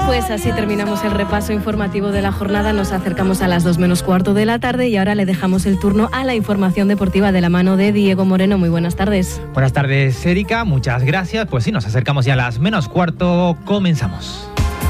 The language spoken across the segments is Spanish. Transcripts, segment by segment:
Pues así terminamos el repaso informativo de la jornada. Nos acercamos a las 2 menos cuarto de la tarde y ahora le dejamos el turno a la información deportiva de la mano de Diego Moreno. Muy buenas tardes. Buenas tardes, Erika. Muchas gracias. Pues sí, nos acercamos ya a las menos cuarto. Comenzamos.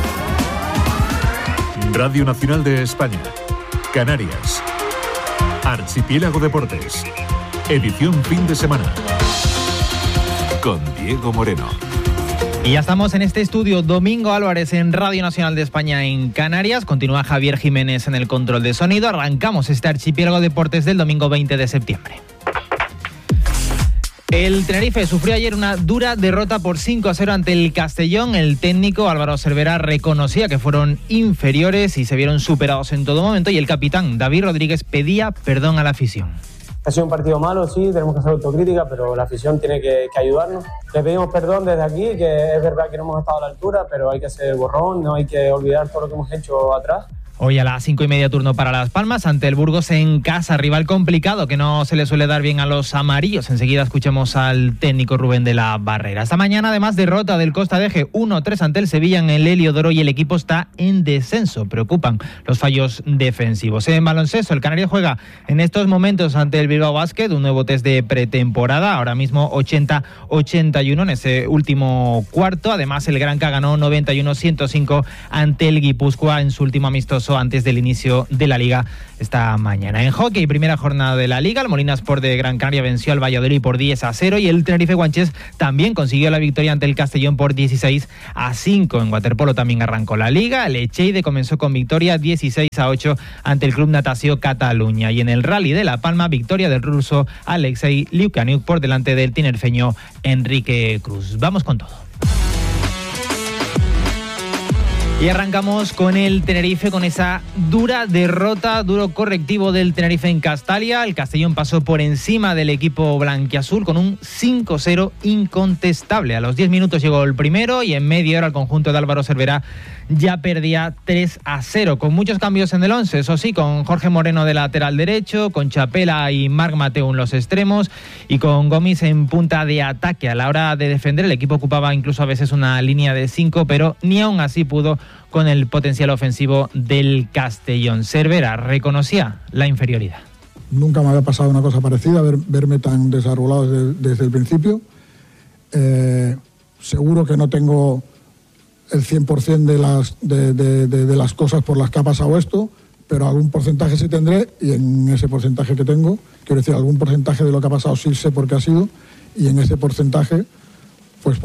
Radio Nacional de España, Canarias, Archipiélago Deportes, edición fin de semana, con Diego Moreno. Y ya estamos en este estudio. Domingo Álvarez en Radio Nacional de España en Canarias. Continúa Javier Jiménez en el control de sonido. Arrancamos este Archipiélago Deportes del domingo 20 de septiembre. El Tenerife sufrió ayer una dura derrota por 5-0 ante el Castellón. El técnico Álvaro Cervera reconocía que fueron inferiores y se vieron superados en todo momento. Y el capitán David Rodríguez pedía perdón a la afición. Ha sido un partido malo, sí, tenemos que hacer autocrítica, pero la afición tiene que ayudarnos. Le pedimos perdón desde aquí, que es verdad que no hemos estado a la altura, pero hay que hacer borrón, no hay que olvidar todo lo que hemos hecho atrás. Hoy a las 5:30 turno para Las Palmas ante el Burgos en casa, rival complicado que no se le suele dar bien a los amarillos. Enseguida escuchemos al técnico Rubén de la Barrera. Esta mañana además derrota del Costa de Eje 1-3 ante el Sevilla en el Heliodoro y el equipo está en descenso. Preocupan los fallos defensivos. En baloncesto el Canarias juega en estos momentos ante el Bilbao Basket, un nuevo test de pretemporada, ahora mismo 80-81 en ese último cuarto. Además el Granca ganó 91-105 ante el Guipúzcoa en su último amistoso antes del inicio de la Liga esta mañana. En hockey, primera jornada de la Liga, el Molina Sport de Gran Canaria venció al Valladolid por 10-0 y el Tenerife Guanches también consiguió la victoria ante el Castellón por 16-5. En waterpolo también arrancó la Liga, el Echeide comenzó con victoria 16-8 ante el Club Natació Cataluña y en el Rally de La Palma, victoria del ruso Alexei Liukaniuk por delante del tinerfeño Enrique Cruz. Vamos con todo. Y arrancamos con el Tenerife, con esa dura derrota, duro correctivo del Tenerife en Castalia. El Castellón pasó por encima del equipo blanquiazul con un 5-0 incontestable. A los 10 minutos llegó el primero y en media hora el conjunto de Álvaro Cervera ya perdía 3-0, con muchos cambios en el 11, eso sí, con Jorge Moreno de lateral derecho, con Chapela y Marc Mateu en los extremos y con Gomis en punta de ataque. A la hora de defender el equipo ocupaba incluso a veces una línea de 5, pero ni aún así pudo con el potencial ofensivo del Castellón. Cervera reconocía la inferioridad. Nunca me había pasado una cosa parecida, verme tan desarbolado desde el principio. Seguro que no tengo el 100% de las cosas por las que ha pasado esto, pero algún porcentaje sí tendré, y en ese porcentaje que tengo, quiero decir, algún porcentaje de lo que ha pasado sí sé por qué ha sido, y en ese porcentaje pues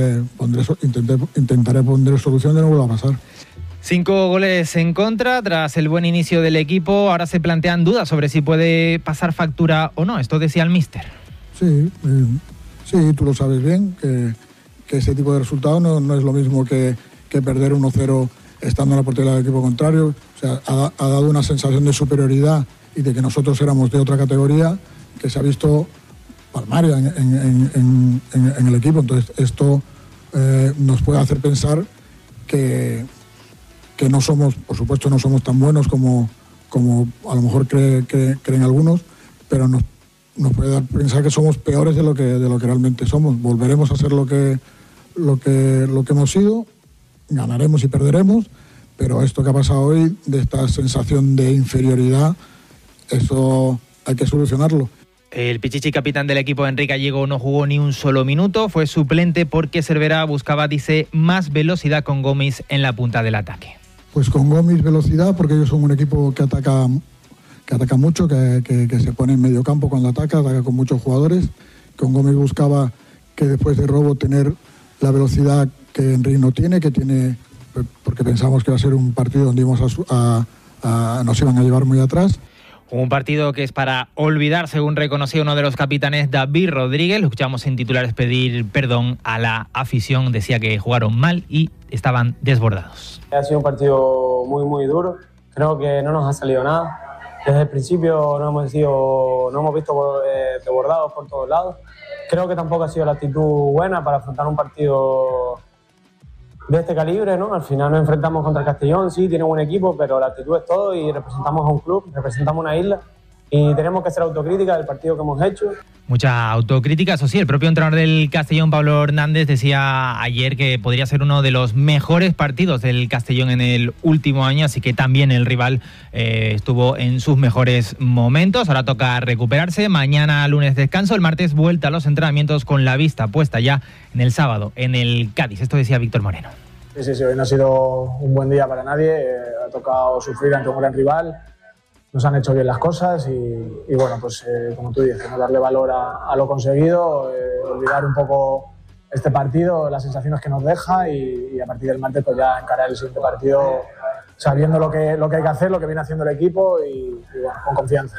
intentaré poner solución de no vuelva a pasar. 5 goles en contra tras el buen inicio del equipo. Ahora se plantean dudas sobre si puede pasar factura o no. Esto decía el míster. Sí, tú lo sabes bien, que ese tipo de resultado no es lo mismo que perder 1-0 estando en la portería del equipo contrario. O sea, ha dado una sensación de superioridad y de que nosotros éramos de otra categoría que se ha visto palmaria en el equipo. Entonces esto nos puede hacer pensar que no somos, por supuesto no somos tan buenos como a lo mejor creen algunos, pero nos puede dar pensar que somos peores de lo que realmente somos. Volveremos a ser lo que hemos sido, ganaremos y perderemos, pero esto que ha pasado hoy, de esta sensación de inferioridad, eso hay que solucionarlo. El pichichi capitán del equipo, Enrique Gallego, no jugó ni un solo minuto, fue suplente porque Cervera buscaba, dice, más velocidad con Gomis en la punta del ataque. Pues con Gomis velocidad, porque ellos son un equipo que ataca mucho, que se pone en medio campo cuando ataca con muchos jugadores. Con Gomis buscaba que después de robo tener la velocidad que Enrique no tiene, porque pensamos que va a ser un partido donde nos iban a llevar muy atrás. Un partido que es para olvidar, según reconocía uno de los capitanes, David Rodríguez. Lo escuchamos en titulares pedir perdón a la afición. Decía que jugaron mal y estaban desbordados. Ha sido un partido muy, muy duro. Creo que no nos ha salido nada. Desde el principio no hemos visto desbordados por todos lados. Creo que tampoco ha sido la actitud buena para afrontar un partido de este calibre, ¿no? Al final nos enfrentamos contra el Castellón, sí, tiene un buen equipo, pero la actitud es todo y representamos a un club, representamos una isla y tenemos que hacer autocrítica del partido que hemos hecho. Mucha autocrítica, eso sí. El propio entrenador del Castellón, Pablo Hernández, decía ayer que podría ser uno de los mejores partidos del Castellón en el último año, así que también el rival estuvo en sus mejores momentos. Ahora toca recuperarse. Mañana lunes descanso, el martes vuelta a los entrenamientos con la vista puesta ya en el sábado en el Cádiz. Esto decía Víctor Moreno. Sí, hoy no ha sido un buen día para nadie. Ha tocado sufrir ante un gran rival. Nos han hecho bien las cosas y bueno, pues como tú dices, ¿no? Darle valor a lo conseguido, olvidar un poco este partido, las sensaciones que nos deja y a partir del martes pues ya encarar el siguiente partido sabiendo lo que hay que hacer, lo que viene haciendo el equipo y bueno, con confianza.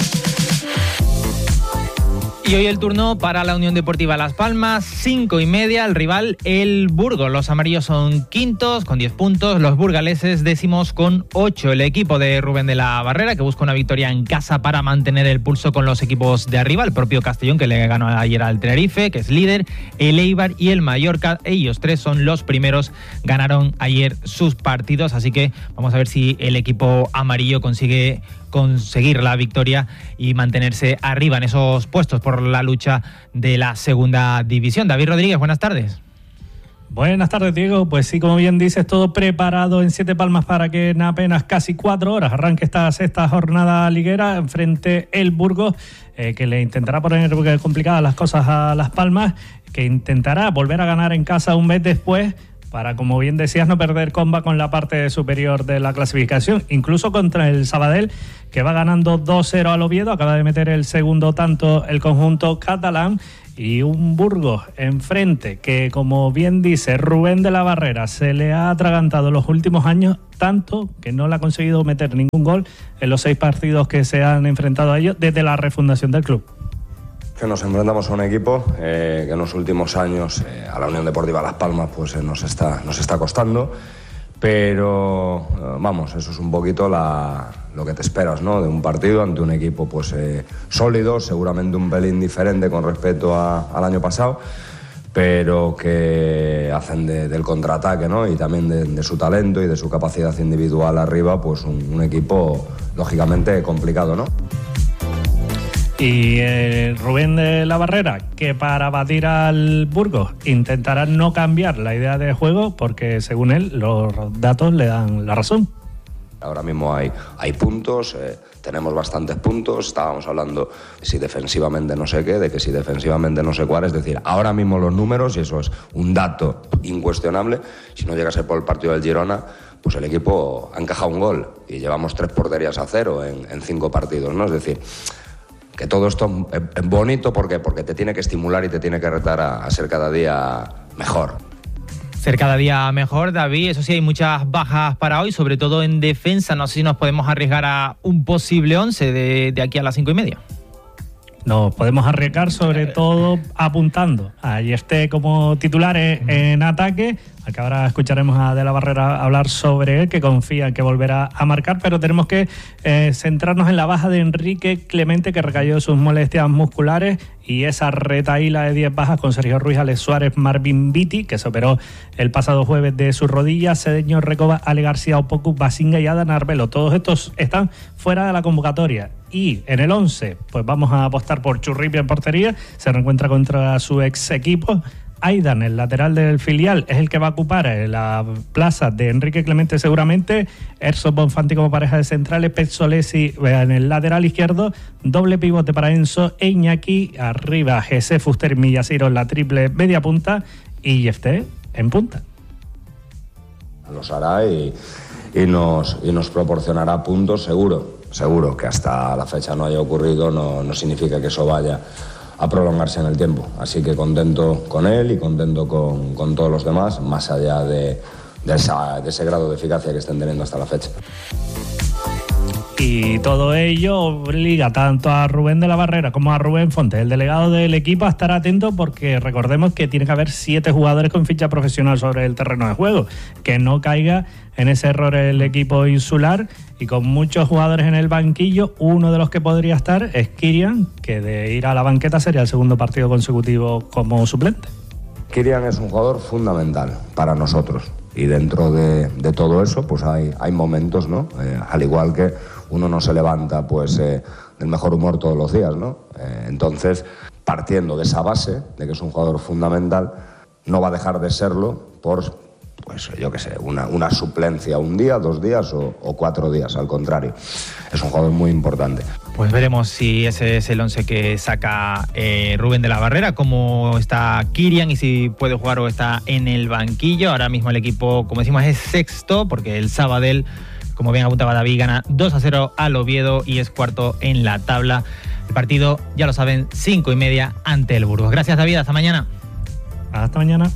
Y hoy el turno para la Unión Deportiva Las Palmas, 5:30, el rival el Burgos. Los amarillos son quintos con 10 puntos, los burgaleses décimos con 8. El equipo de Rubén de la Barrera, que busca una victoria en casa para mantener el pulso con los equipos de arriba, el propio Castellón, que le ganó ayer al Tenerife, que es líder, el Eibar y el Mallorca. Ellos tres son los primeros, ganaron ayer sus partidos, así que vamos a ver si el equipo amarillo consigue conseguir la victoria y mantenerse arriba en esos puestos por la lucha de la segunda división. David Rodríguez, buenas tardes. Buenas tardes, Diego. Pues sí, como bien dices, todo preparado en Siete Palmas para que en apenas casi 4 horas arranque esta sexta jornada liguera. Enfrente el Burgos, que le intentará poner complicadas las cosas a Las Palmas, que intentará volver a ganar en casa un mes después, para, como bien decías, no perder comba con la parte superior de la clasificación, incluso contra el Sabadell, que va ganando 2-0 al Oviedo. Acaba de meter el segundo tanto el conjunto catalán, y un Burgos enfrente que, como bien dice Rubén de la Barrera, se le ha atragantado los últimos años, tanto que no le ha conseguido meter ningún gol en los 6 partidos que se han enfrentado a ellos desde la refundación del club. Que nos enfrentamos a un equipo que en los últimos años a la Unión Deportiva Las Palmas pues nos está costando, pero vamos, eso es un poquito lo que te esperas, ¿no? De un partido ante un equipo pues sólido, seguramente un pelín diferente con respecto al año pasado, pero que hacen del contraataque, ¿no? Y también de su talento y de su capacidad individual arriba, pues un equipo lógicamente complicado, ¿no? Y Rubén de la Barrera, que para batir al Burgos intentará no cambiar la idea de juego, porque según él los datos le dan la razón. Ahora mismo hay puntos, tenemos bastantes puntos. Estábamos hablando de si defensivamente no sé qué, de que si defensivamente no sé cuál. Es decir, ahora mismo los números, y eso es un dato incuestionable, si no llega a ser por el partido del Girona, pues el equipo ha encajado un gol y llevamos 3 porterías a 0 en 5 partidos, ¿no? Es decir, que todo esto es bonito, ¿por qué? Porque te tiene que estimular y te tiene que retar a ser cada día mejor. Ser cada día mejor, David. Eso sí, hay muchas bajas para hoy, sobre todo en defensa. No sé si nos podemos arriesgar a un posible 11 de aquí a las 5:30. Nos podemos arriesgar sobre todo apuntando a Yefté como titular en ataque, al que ahora escucharemos a De la Barrera hablar sobre él, que confía en que volverá a marcar, pero tenemos que centrarnos en la baja de Enrique Clemente, que recayó sus molestias musculares, y esa retahíla de 10 bajas con Sergio Ruiz, Alex Suárez, Marvin Vitti, que se operó el pasado jueves de su rodilla, Cedeño, Recoba, Ale García, Opoku, Basinga y Adán Arbelo. Todos estos están fuera de la convocatoria. Y en el 11, pues vamos a apostar por Churripi en portería. Se reencuentra contra su ex equipo. Aidan, el lateral del filial, es el que va a ocupar la plaza de Enrique Clemente seguramente. Erson Bonfanti como pareja de centrales, Pezzolesi en el lateral izquierdo, doble pivote para Enzo e Iñaki, arriba Jesse Fuster, Millasiro en la triple media punta y Yefté en punta. Los hará y nos proporcionará puntos seguro, que hasta la fecha no haya ocurrido no significa que eso vaya a prolongarse en el tiempo. Así que contento con él y contento con todos los demás, más allá de ese grado de eficacia que estén teniendo hasta la fecha. Y todo ello obliga tanto a Rubén de la Barrera como a Rubén Fontes, el delegado del equipo, a estar atento, porque recordemos que tiene que haber 7 jugadores con ficha profesional sobre el terreno de juego, que no caiga en ese error el equipo insular, y con muchos jugadores en el banquillo. Uno de los que podría estar es Kirian, que de ir a la banqueta sería el segundo partido consecutivo como suplente. Kirian es un jugador fundamental para nosotros, y dentro de todo eso pues hay momentos, ¿no? Al igual que uno no se levanta pues del mejor humor todos los días, ¿no? Entonces, partiendo de esa base, de que es un jugador fundamental, no va a dejar de serlo por, pues yo qué sé, una suplencia un día, 2 días o 4 días, al contrario. Es un jugador muy importante. Pues veremos si ese es el 11 que saca Rubén de la Barrera, cómo está Kirian y si puede jugar o está en el banquillo. Ahora mismo el equipo, como decimos, es sexto, porque el Sabadell, como bien apuntaba David, gana 2-0 al Oviedo y es cuarto en la tabla. El partido, ya lo saben, 5:30 ante el Burgos. Gracias, David, hasta mañana. Hasta mañana.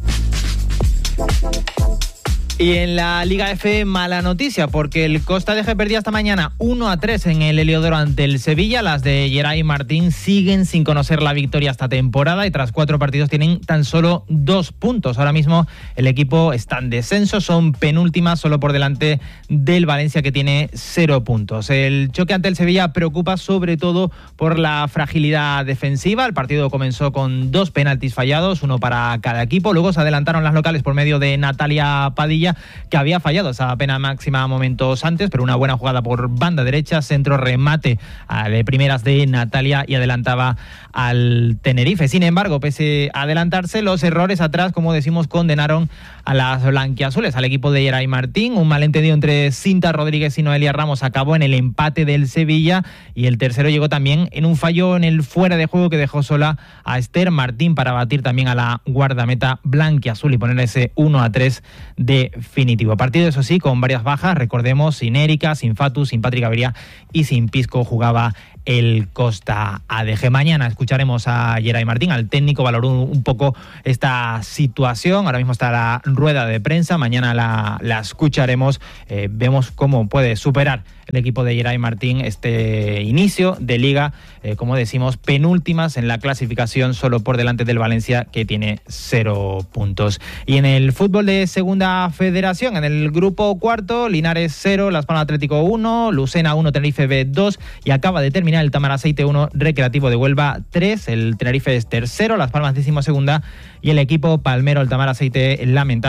Y en la Liga F, mala noticia, porque el Costa de G perdía esta mañana 1-3 en el Heliodoro ante el Sevilla. Las de Geray Martín siguen sin conocer la victoria esta temporada y tras 4 partidos tienen tan solo 2 puntos. Ahora mismo el equipo está en descenso, son penúltimas, solo por delante del Valencia, que tiene 0 puntos. El choque ante el Sevilla preocupa sobre todo por la fragilidad defensiva. El partido comenzó con 2 penaltis fallados, uno para cada equipo. Luego se adelantaron las locales por medio de Natalia Padilla, que había fallado esa pena máxima momentos antes, pero una buena jugada por banda derecha, centro remate de primeras de Natalia y adelantaba al Tenerife. Sin embargo, pese a adelantarse, los errores atrás, como decimos, condenaron a las blanquiazules, al equipo de Geray Martín. Un malentendido entre Cinta Rodríguez y Noelia Ramos acabó en el empate del Sevilla y el tercero llegó también en un fallo en el fuera de juego que dejó sola a Esther Martín para batir también a la guardameta blanquiazul y poner ese 1-3 definitivo. Partido, eso sí, con varias bajas. Recordemos, sin Erika, sin Fatu, sin Patrick Avería y sin Pisco jugaba el Costa ADG. Mañana escucharemos a Geray Martín, al técnico, valoró un poco esta situación. Ahora mismo está la rueda de prensa, mañana la escucharemos. Vemos cómo puede superar el equipo de Geray Martín este inicio de liga, como decimos, penúltimas en la clasificación, solo por delante del Valencia, que tiene 0 puntos. Y en el fútbol de Segunda Federación, en el grupo cuarto, Linares 0, Las Palmas Atlético 1, Lucena 1, Tenerife B 2 y acaba de terminar el Tamaraceite 1, Recreativo de Huelva 3. El Tenerife es tercero, Las Palmas 12ª y el equipo palmero, el Tamaraceite,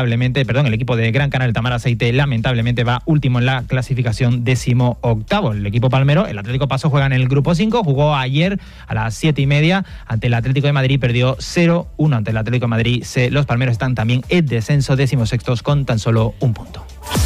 el equipo de Gran Canaria, el Tamaraceite, lamentablemente va último en la clasificación, 18º. El equipo palmero, el Atlético Paso, juega en el grupo 5, jugó ayer a las 7:30 ante el Atlético de Madrid, perdió 0-1 ante el Atlético de Madrid. Los palmeros están también en descenso, 16º con tan solo 1 punto.